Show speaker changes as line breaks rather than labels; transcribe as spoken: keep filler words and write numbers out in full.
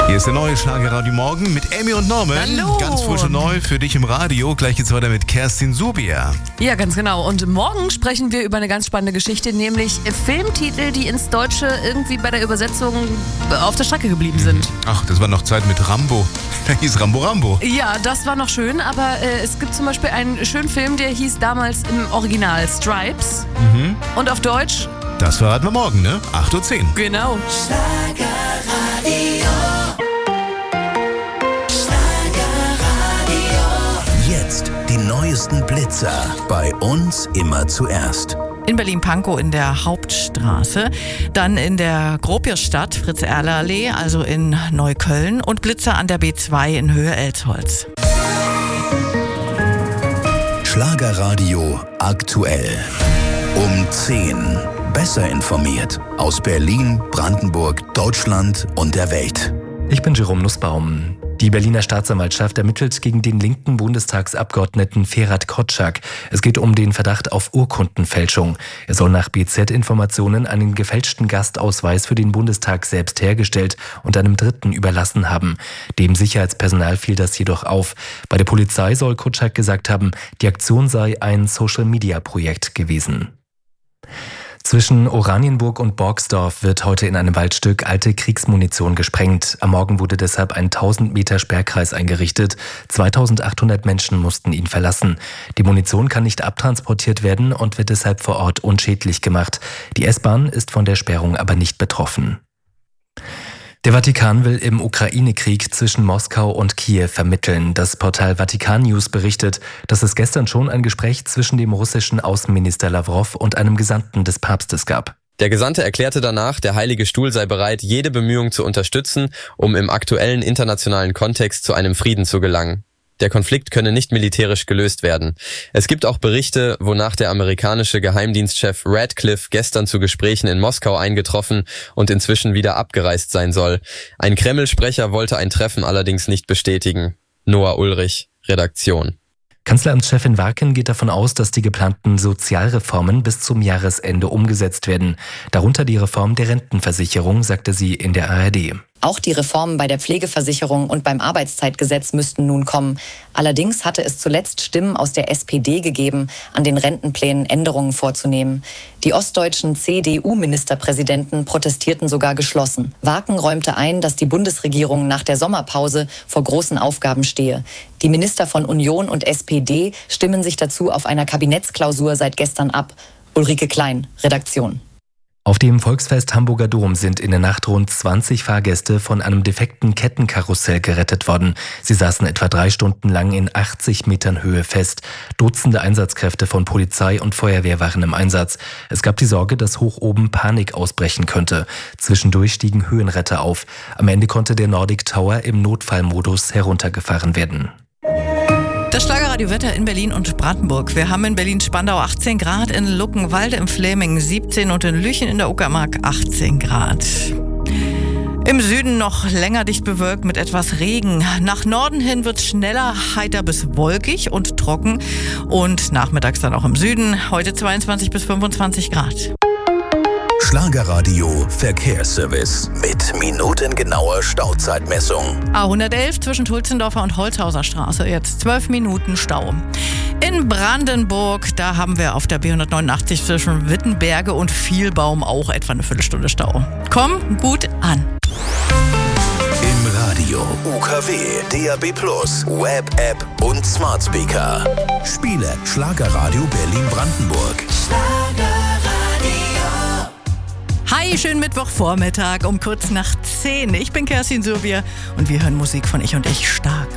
Hier ist der neue Schlagerradio Morgen mit Emmy und Norman.
Hallo.
Ganz frisch und neu für dich im Radio. Gleich geht's weiter mit Kerstin Subia.
Ja, ganz genau. Und morgen sprechen wir über eine ganz spannende Geschichte, nämlich Filmtitel, die ins Deutsche irgendwie bei der Übersetzung auf der Strecke geblieben sind.
Ach, das war noch Zeit mit Rambo. Da hieß Rambo Rambo.
Ja, das war noch schön, aber äh, es gibt zum Beispiel einen schönen Film, der hieß damals im Original Stripes.
Mhm.
Und auf Deutsch?
Das verraten wir morgen, ne? acht Uhr zehn.
Genau.
Schlagerradio.
Jetzt die neuesten Blitzer. Bei uns immer zuerst.
In Berlin-Pankow in der Hauptstraße, dann in der Gropiusstadt, Fritz-Erler-Allee, also in Neukölln und Blitzer an der B zwei in Höhe Elsholz.
Schlagerradio aktuell. Um zehn. Besser informiert. Aus Berlin, Brandenburg, Deutschland und der Welt.
Ich bin Jerome Nussbaum. Die Berliner Staatsanwaltschaft ermittelt gegen den linken Bundestagsabgeordneten Ferhat Kotschak. Es geht um den Verdacht auf Urkundenfälschung. Er soll nach B Z-Informationen einen gefälschten Gastausweis für den Bundestag selbst hergestellt und einem Dritten überlassen haben. Dem Sicherheitspersonal fiel das jedoch auf. Bei der Polizei soll Kotschak gesagt haben, die Aktion sei ein Social-Media-Projekt gewesen. Zwischen Oranienburg und Borgsdorf wird heute in einem Waldstück alte Kriegsmunition gesprengt. Am Morgen wurde deshalb ein tausend Meter Sperrkreis eingerichtet. zweitausendachthundert Menschen mussten ihn verlassen. Die Munition kann nicht abtransportiert werden und wird deshalb vor Ort unschädlich gemacht. Die S-Bahn ist von der Sperrung aber nicht betroffen. Der Vatikan will im Ukraine-Krieg zwischen Moskau und Kiew vermitteln. Das Portal Vatikan News berichtet, dass es gestern schon ein Gespräch zwischen dem russischen Außenminister Lawrow und einem Gesandten des Papstes gab.
Der Gesandte erklärte danach, der Heilige Stuhl sei bereit, jede Bemühung zu unterstützen, um im aktuellen internationalen Kontext zu einem Frieden zu gelangen. Der Konflikt könne nicht militärisch gelöst werden. Es gibt auch Berichte, wonach der amerikanische Geheimdienstchef Radcliffe gestern zu Gesprächen in Moskau eingetroffen und inzwischen wieder abgereist sein soll. Ein Kreml-Sprecher wollte ein Treffen allerdings nicht bestätigen. Noah Ulrich, Redaktion.
Kanzleramtschefin Warken geht davon aus, dass die geplanten Sozialreformen bis zum Jahresende umgesetzt werden. Darunter die Reform der Rentenversicherung, sagte sie in der A R D.
Auch die Reformen bei der Pflegeversicherung und beim Arbeitszeitgesetz müssten nun kommen. Allerdings hatte es zuletzt Stimmen aus der S P D gegeben, an den Rentenplänen Änderungen vorzunehmen. Die ostdeutschen C D U-Ministerpräsidenten protestierten sogar geschlossen. Warken räumte ein, dass die Bundesregierung nach der Sommerpause vor großen Aufgaben stehe. Die Minister von Union und S P D stimmen sich dazu auf einer Kabinettsklausur seit gestern ab. Ulrike Klein, Redaktion.
Auf dem Volksfest Hamburger Dom sind in der Nacht rund zwanzig Fahrgäste von einem defekten Kettenkarussell gerettet worden. Sie saßen etwa drei Stunden lang in achtzig Metern Höhe fest. Dutzende Einsatzkräfte von Polizei und Feuerwehr waren im Einsatz. Es gab die Sorge, dass hoch oben Panik ausbrechen könnte. Zwischendurch stiegen Höhenretter auf. Am Ende konnte der Nordic Tower im Notfallmodus heruntergefahren werden.
Das Schlagerradio-Wetter in Berlin und Brandenburg. Wir haben in Berlin-Spandau achtzehn Grad, in Luckenwalde im Fläming siebzehn und in Lüchen in der Uckermark achtzehn Grad. Im Süden noch länger dicht bewölkt mit etwas Regen. Nach Norden hin wird es schneller heiter bis wolkig und trocken. Und nachmittags dann auch im Süden. Heute zweiundzwanzig bis fünfundzwanzig Grad.
Schlagerradio Verkehrsservice mit minutengenauer Stauzeitmessung.
A hundertelf zwischen Tulzendorfer und Holzhauser Straße, jetzt zwölf Minuten Stau. In Brandenburg, da haben wir auf der B hundertneunundachtzig zwischen Wittenberge und Vielbaum auch etwa eine Viertelstunde Stau. Komm gut an.
Im Radio, U K W, D A B plus, Web-App und Smart Speaker. Spiele Schlagerradio Berlin-Brandenburg.
Hi, schönen Mittwochvormittag um kurz nach zehn. Ich bin Kerstin Subia und wir hören Musik von Ich und Ich stark.